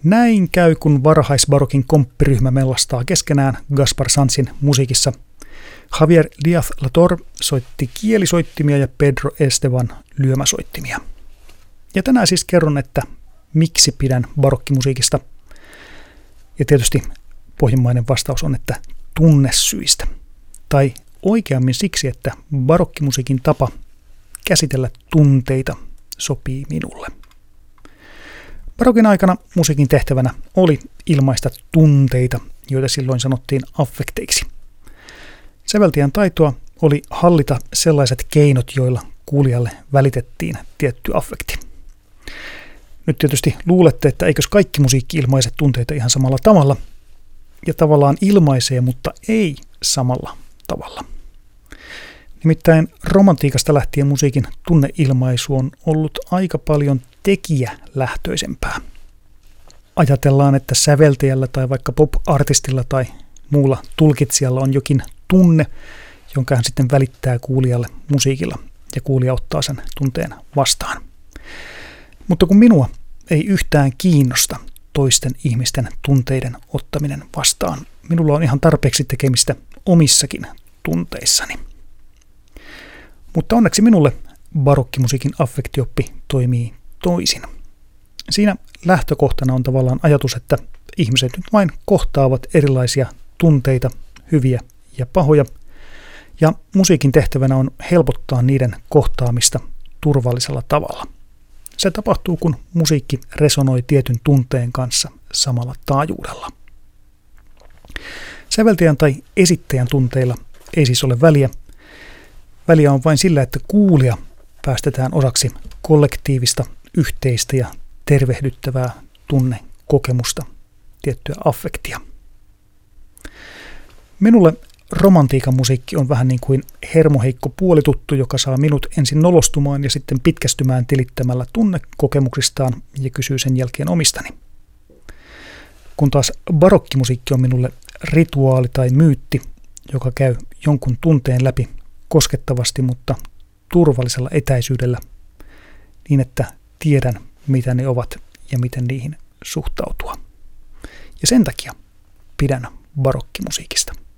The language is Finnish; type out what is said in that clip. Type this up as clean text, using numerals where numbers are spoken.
Näin käy, kun varhaisbarokin komppiryhmä mellastaa keskenään Gaspar Sanzin musiikissa. Javier Díaz-Latorre soitti kielisoittimia ja Pedro Esteban lyömäsoittimia. Ja tänään siis kerron, että miksi pidän barokkimusiikista. Ja tietysti pohjimmainen vastaus on, että tunnesyistä. Tai oikeammin siksi, että barokkimusiikin tapa käsitellä tunteita sopii minulle. Barokin aikana musiikin tehtävänä oli ilmaista tunteita, joita silloin sanottiin affekteiksi. Säveltäjän taitoa oli hallita sellaiset keinot, joilla kuulijalle välitettiin tietty affekti. Nyt tietysti luulette, että eikös kaikki musiikki ilmaise tunteita ihan samalla tavalla, ja tavallaan ilmaisee, mutta ei samalla tavalla. Nimittäin romantiikasta lähtien musiikin tunneilmaisu on ollut aika paljon tekijälähtöisempää. Ajatellaan, että säveltäjällä tai vaikka pop-artistilla tai muulla tulkitsijalla on jokin tunne, jonka hän sitten välittää kuulijalle musiikilla, ja kuulija ottaa sen tunteen vastaan. Mutta kun minua ei yhtään kiinnosta toisten ihmisten tunteiden ottaminen vastaan, minulla on ihan tarpeeksi tekemistä omissakin tunteissani. Mutta onneksi minulle barokkimusiikin affektioppi toimii toisin. Siinä lähtökohtana on tavallaan ajatus, että ihmiset nyt vain kohtaavat erilaisia tunteita, hyviä ja pahoja, ja musiikin tehtävänä on helpottaa niiden kohtaamista turvallisella tavalla. Se tapahtuu, kun musiikki resonoi tietyn tunteen kanssa samalla taajuudella. Säveltäjän tai esittäjän tunteilla ei siis ole väliä. Väliä on vain sillä, että kuulija päästetään osaksi kollektiivista, yhteistä ja tervehdyttävää tunnekokemusta, tiettyä affektia. Minulle romantiikan musiikki on vähän niin kuin hermoheikko puolituttu, joka saa minut ensin nolostumaan ja sitten pitkästymään tilittämällä tunnekokemuksistaan ja kysyy sen jälkeen omistani. Kun taas barokkimusiikki on minulle rituaali tai myytti, joka käy jonkun tunteen läpi koskettavasti, mutta turvallisella etäisyydellä, niin että tiedän, mitä ne ovat ja miten niihin suhtautua. Ja sen takia pidän barokkimusiikista.